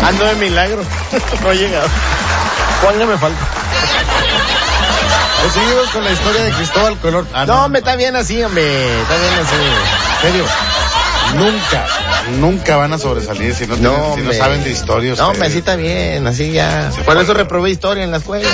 Ando de milagro. No he llegado. ¿Cuál me falta? Pues seguimos con la historia de Cristóbal Colón. No, hombre, está bien así, hombre. Está bien así. En serio. Nunca van a sobresalir si no saben de historias. No, hombre, así está bien, así ya. Por eso reprobé historia en la escuela.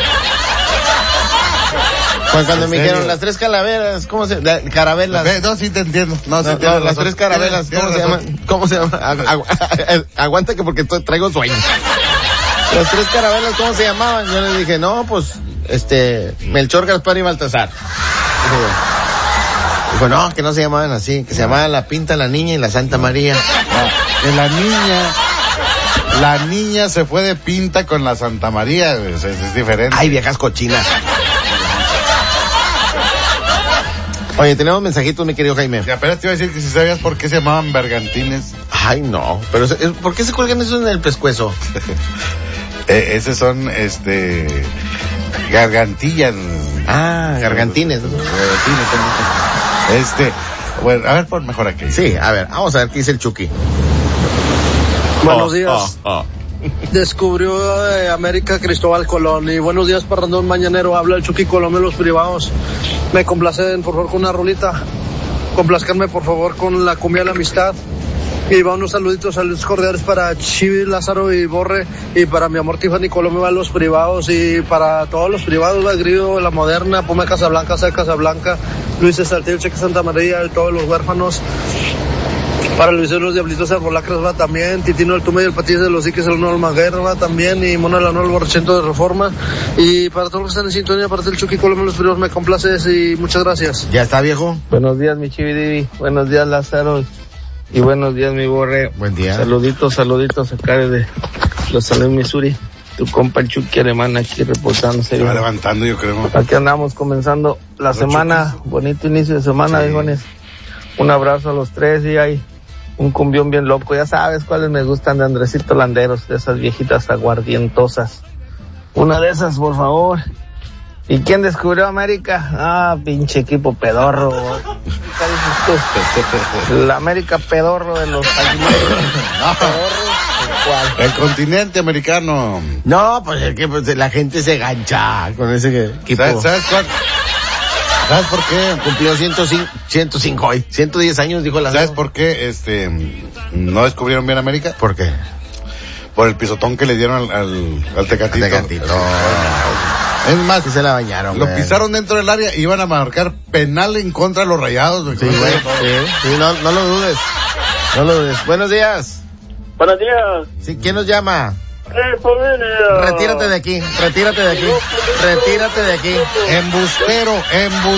Cuando me dijeron las tres calaveras, ¿cómo se llama? Carabelas. No, sí te entiendo. No, las tres carabelas, ¿cómo se llaman? Aguanta que porque traigo sueño. Las tres carabelas, ¿cómo se llamaban? Yo les dije, no, pues, Melchor, Gaspar y Baltasar. Dijo, no, que no se llamaban así, que se llamaban la Pinta, la Niña y la Santa María. No, que la niña se fue de pinta con la Santa María, es diferente. Ay, viejas cochinas. Oye, tenemos mensajitos, mi querido Jaime. Apenas te iba a decir que si sabías por qué se llamaban bergantines. Ay, no, pero ¿por qué se cuelgan eso en el pescuezo? Esos son, gargantillas. Ah, gargantines. Bueno, a ver, pon mejor aquí. Sí, a ver, vamos a ver qué dice el Chucky. Buenos días. Descubrió América Cristóbal Colón. Y buenos días, Parrandón Mañanero. Habla el Chucky Colón de los privados. Me complacen, por favor, con una rolita. Complazcanme, por favor, con la cumbia de la amistad. Y va unos saluditos, saludos cordiales para Chivi, Lázaro y Borre. Y para mi amor Tiffany Colón, me van los privados. Y para todos los privados, va Grillo, La Moderna, Puma Casablanca, Sal Casablanca, Luis Saltillo, Cheque Santa María, todos los huérfanos. Para Luis de los Diablitos Arbolacras va también, Titino el Tume y el Patillas de los Diques, el Nuevo Almaguer va también, y Mona la Nueva el Borrachento de Reforma. Y para todos los que están en sintonía, para el Chucky Colón, los primeros me complaces y muchas gracias. Ya está, viejo. Buenos días, mi Chividivi. Buenos días, Lázaro. Y buenos días, mi Borre. Buen día. Saluditos acá de Los Ángeles, Missouri. Tu compa el Chucky Alemán aquí reportándose. Se va levantando, yo creo. Aquí andamos comenzando la semana. Chucky. Bonito inicio de semana, sí. Híjoles. Un abrazo a los tres y hay un cumbión bien loco. Ya sabes cuáles me gustan de Andresito Landeros, de esas viejitas aguardientosas. Una de esas, por favor. ¿Y quién descubrió América? Ah, pinche equipo pedorro. ¿Qué dices tú? La América pedorro de los aguileros. ¿Cuál? El continente americano. No, pues es que la gente se gancha con ese equipo. ¿Sabes cuál? ¿Sabes por qué? Cumplió 105 hoy. 110 años, dijo la. ¿Sabes por qué no descubrieron bien América? ¿Por qué? Por el pisotón que le dieron al Tecatito. Es más, se la bañaron. Lo pisaron dentro del área y iban a marcar penal en contra de los Rayados. Sí, güey. Sí, no lo dudes. No lo dudes. Buenos días. Buenos días. Sí, ¿quién nos llama? Familia. Retírate de aquí. Embustero.